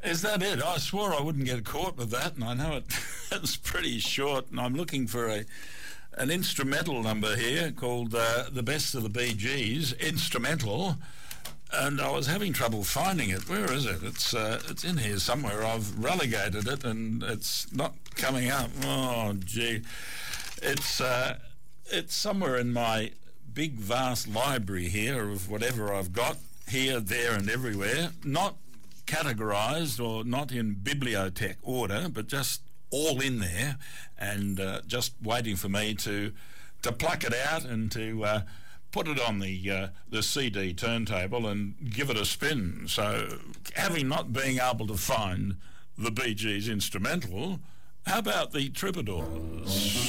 Is that it? I swore I wouldn't get caught with that, and I know it's pretty short, and I'm looking for an instrumental number here called The Best of the Bee Gees, instrumental, and I was having trouble finding it. Where is it? It's in here somewhere. I've relegated it, and it's not coming up. Oh, gee. It's somewhere in my big, vast library here of whatever I've got here, there, and everywhere. Not categorised or not in bibliotech order, but just all in there, and just waiting for me to pluck it out and to put it on the CD turntable and give it a spin. So, having not been able to find the Bee Gees instrumental, how about the Troubadours?